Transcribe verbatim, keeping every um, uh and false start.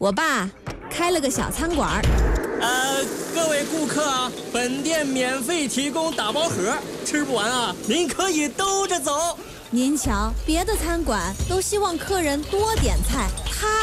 我爸开了个小餐馆。 呃，各位顾客啊，本店免费提供打包盒，吃不完啊，您可以兜着走。 您瞧，别的餐馆都希望客人多点菜，他